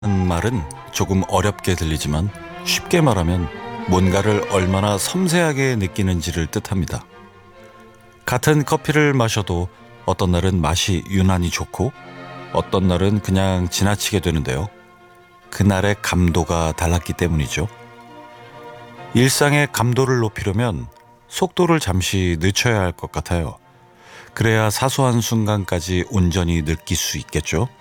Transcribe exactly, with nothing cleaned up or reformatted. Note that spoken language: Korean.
는 말은 조금 어렵게 들리지만 쉽게 말하면 뭔가를 얼마나 섬세하게 느끼는지를 뜻합니다. 같은 커피를 마셔도 어떤 날은 맛이 유난히 좋고 어떤 날은 그냥 지나치게 되는데요. 그날의 감도가 달랐기 때문이죠. 일상의 감도를 높이려면 속도를 잠시 늦춰야 할 것 같아요. 그래야 사소한 순간까지 온전히 느낄 수 있겠죠.